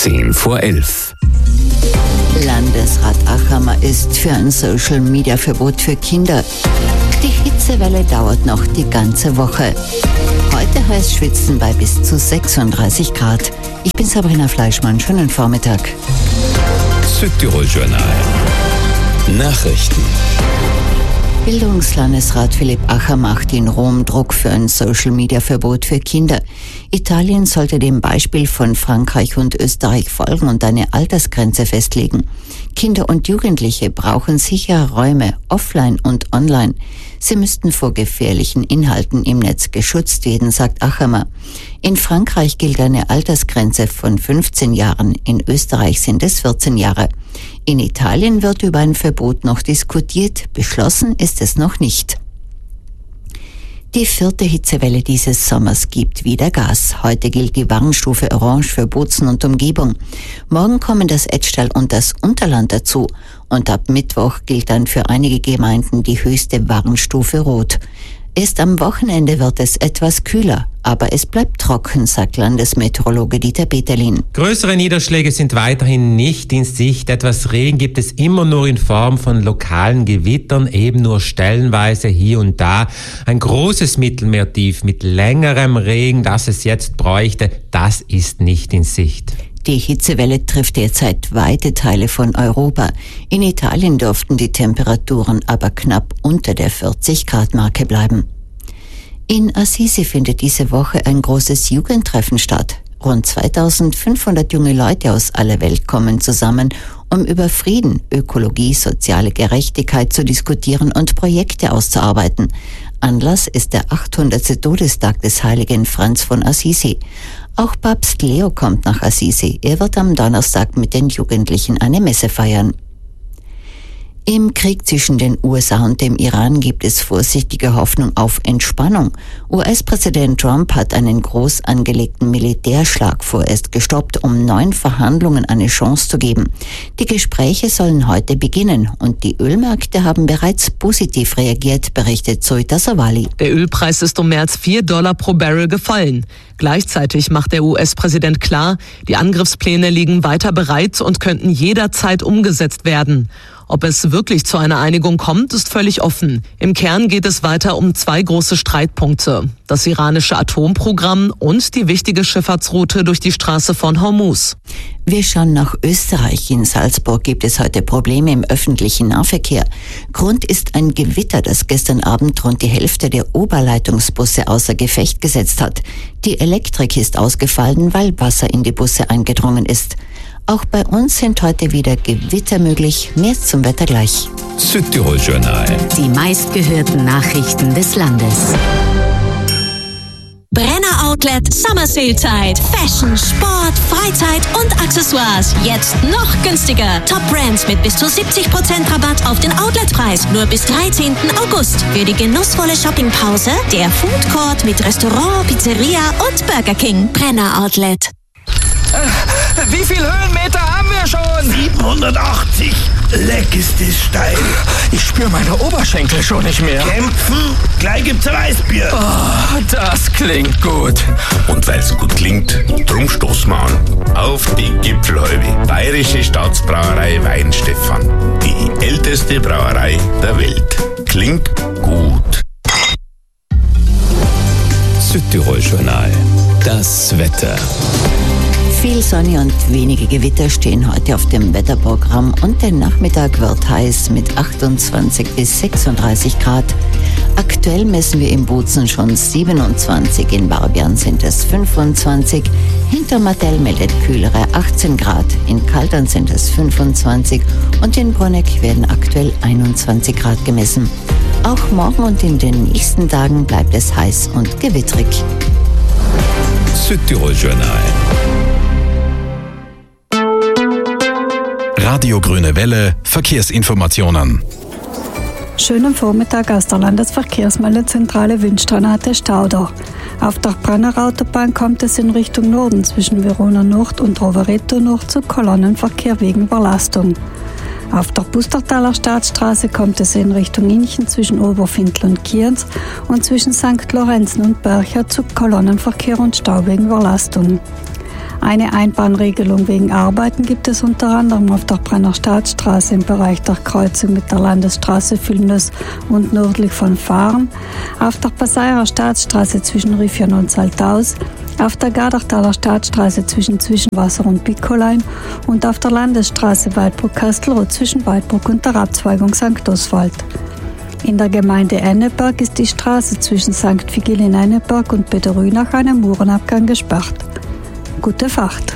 10:10. Landesrat Achammer ist für ein Social-Media-Verbot für Kinder. Die Hitzewelle dauert noch die ganze Woche. Heute heißt Schwitzen bei bis zu 36 Grad. Ich bin Sabrina Fleischmann. Schönen Vormittag. Südtirol-Journal. Nachrichten. Bildungslandesrat Philipp Acher macht in Rom Druck für ein Social-Media-Verbot für Kinder. Italien sollte dem Beispiel von Frankreich und Österreich folgen und eine Altersgrenze festlegen. Kinder und Jugendliche brauchen sichere Räume, offline und online. Sie müssten vor gefährlichen Inhalten im Netz geschützt werden, sagt Achammer. In Frankreich gilt eine Altersgrenze von 15 Jahren, in Österreich sind es 14 Jahre. In Italien wird über ein Verbot noch diskutiert, beschlossen ist es noch nicht. Die 4. Hitzewelle dieses Sommers gibt wieder Gas. Heute gilt die Warnstufe Orange für Bozen und Umgebung. Morgen kommen das Etschtal und das Unterland dazu. Und ab Mittwoch gilt dann für einige Gemeinden die höchste Warnstufe Rot. Erst am Wochenende wird es etwas kühler, aber es bleibt trocken, sagt Landesmeteorologe Dieter Peterlin. Größere Niederschläge sind weiterhin nicht in Sicht. Etwas Regen gibt es immer nur in Form von lokalen Gewittern, eben nur stellenweise hier und da. Ein großes Mittelmeertief mit längerem Regen, das es jetzt bräuchte, das ist nicht in Sicht. Die Hitzewelle trifft derzeit weite Teile von Europa. In Italien dürften die Temperaturen aber knapp unter der 40-Grad-Marke bleiben. In Assisi findet diese Woche ein großes Jugendtreffen statt. Rund 2500 junge Leute aus aller Welt kommen zusammen, um über Frieden, Ökologie, soziale Gerechtigkeit zu diskutieren und Projekte auszuarbeiten. Anlass ist der 800. Todestag des heiligen Franz von Assisi. Auch Papst Leo kommt nach Assisi. Er wird am Donnerstag mit den Jugendlichen eine Messe feiern. Im Krieg zwischen den USA und dem Iran gibt es vorsichtige Hoffnung auf Entspannung. US-Präsident Trump hat einen groß angelegten Militärschlag vorerst gestoppt, um neuen Verhandlungen eine Chance zu geben. Die Gespräche sollen heute beginnen und die Ölmärkte haben bereits positiv reagiert, berichtet Zoita Savali. Der Ölpreis ist um mehr als $4 pro Barrel gefallen. Gleichzeitig macht der US-Präsident klar, die Angriffspläne liegen weiter bereit und könnten jederzeit umgesetzt werden. Ob es wirklich zu einer Einigung kommt, ist völlig offen. Im Kern geht es weiter um 2 große Streitpunkte: das iranische Atomprogramm und die wichtige Schifffahrtsroute durch die Straße von Hormuz. Wir schauen nach Österreich. In Salzburg gibt es heute Probleme im öffentlichen Nahverkehr. Grund ist ein Gewitter, das gestern Abend rund die Hälfte der Oberleitungsbusse außer Gefecht gesetzt hat. Die Elektrik ist ausgefallen, weil Wasser in die Busse eingedrungen ist. Auch bei uns sind heute wieder Gewitter möglich. Mehr zum Wetter gleich. Südtirol-Journal. Die meistgehörten Nachrichten des Landes. Brenner Outlet Summer Sale Zeit. Fashion, Sport, Freizeit und Accessoires. Jetzt noch günstiger. Top Brands mit bis zu 70% Rabatt auf den Outletpreis. Nur bis 13. August. Für die genussvolle Shoppingpause der Food Court mit Restaurant, Pizzeria und Burger King. Brenner Outlet. Wie viel Höhenmeter haben wir schon? 780. Leck ist das steil. Ich spüre meine Oberschenkel schon nicht mehr. Kämpfen? Gleich gibt's Weißbier. Oh, das klingt gut. Und weil's gut klingt, drum stoßen wir an. Auf die Gipfelhäube. Bayerische Staatsbrauerei Weinstefan. Die älteste Brauerei der Welt. Klingt gut. Südtirol-Journal. Das Wetter. Viel Sonne und wenige Gewitter stehen heute auf dem Wetterprogramm und der Nachmittag wird heiß mit 28 bis 36 Grad. Aktuell messen wir im Bozen schon 27, in Barbian sind es 25, Hintermartell meldet kühlere 18 Grad, in Kaltern sind es 25 und in Bruneck werden aktuell 21 Grad gemessen. Auch morgen und in den nächsten Tagen bleibt es heiß und gewittrig. Südtirol-Journal. Radio Grüne Welle, Verkehrsinformationen. Schönen Vormittag aus der Landesverkehrsmeldezentrale Windstranate Stauder. Auf der Brenner Autobahn kommt es in Richtung Norden zwischen Verona Nord und Rovereto Nord zu Kolonnenverkehr wegen Überlastung. Auf der Pustertaler Staatsstraße kommt es in Richtung Inchen zwischen Oberfindl und Kienz und zwischen St. Lorenzen und Bercher zu Kolonnenverkehr und Stau wegen Überlastung. Eine Einbahnregelung wegen Arbeiten gibt es unter anderem auf der Brenner Staatsstraße im Bereich der Kreuzung mit der Landesstraße Vilnius und nördlich von Fahren, auf der Passaier Staatsstraße zwischen Riffion und Saltaus, auf der Gardachtaler Staatsstraße zwischen Zwischenwasser und Bickolein und auf der Landesstraße Weidbruck-Kastelroth zwischen Weidbruck und der Abzweigung St. Oswald. In der Gemeinde Enneberg ist die Straße zwischen St. Vigil in Enneberg und Bederü nach einem Murenabgang gesperrt. Gute Fahrt!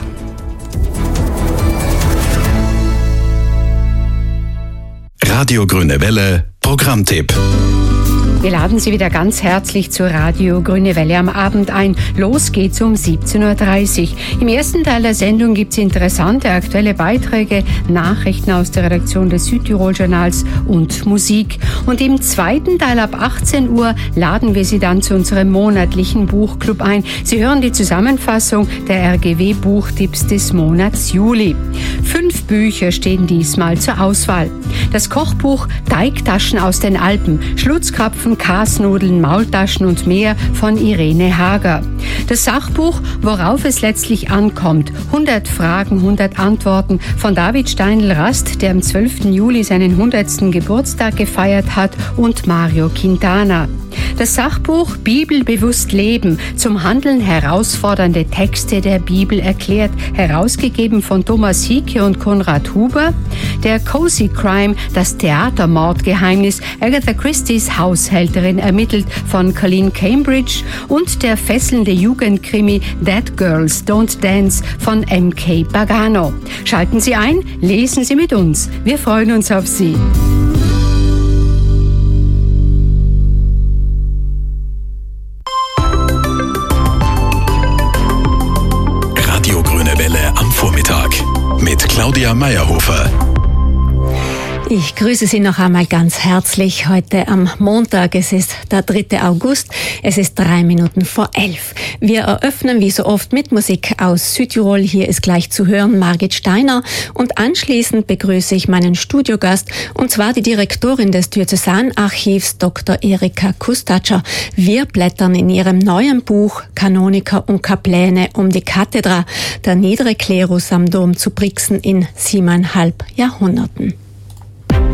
Radio Grüne Welle, Programmtipp. Wir laden Sie wieder ganz herzlich zur Radio Grüne Welle am Abend ein. Los geht's um 17.30 Uhr. Im ersten Teil der Sendung gibt's interessante aktuelle Beiträge, Nachrichten aus der Redaktion des Südtirol-Journals und Musik. Und im zweiten Teil ab 18 Uhr laden wir Sie dann zu unserem monatlichen Buchclub ein. Sie hören die Zusammenfassung der RGW-Buchtipps des Monats Juli. 5 Bücher stehen diesmal zur Auswahl. Das Kochbuch Teigtaschen aus den Alpen, Schlutzkrapfen, Kasnudeln, Maultaschen und mehr von Irene Hager. Das Sachbuch Worauf es letztlich ankommt, 100 Fragen, 100 Antworten von David Steinl-Rast, der am 12. Juli seinen 100. Geburtstag gefeiert hat, und Mario Quintana. Das Sachbuch Bibelbewusst Leben, zum Handeln herausfordernde Texte der Bibel erklärt, herausgegeben von Thomas Hieke und Konrad Huber. Der Cozy Crime, das Theatermordgeheimnis, Agatha Christie's Haushälterin ermittelt, von Colleen Cambridge, und der fesselnde Jugendkrimi Dead Girls Don't Dance von M.K. Pagano. Schalten Sie ein, lesen Sie mit uns. Wir freuen uns auf Sie. Radio Grüne Welle am Vormittag mit Claudia Meyerhofer. Ich grüße Sie noch einmal ganz herzlich heute am Montag. Es ist der 3. August. Es ist 3 Minuten vor 11. Wir eröffnen wie so oft mit Musik aus Südtirol. Hier ist gleich zu hören Margit Steiner. Und anschließend begrüße ich meinen Studiogast, und zwar die Direktorin des Diözesanarchivs, Dr. Erika Kustatscher. Wir blättern in ihrem neuen Buch Kanoniker und Kapläne um die Kathedra, der niedere Klerus am Dom zu Brixen in 7,5 Jahrhunderten.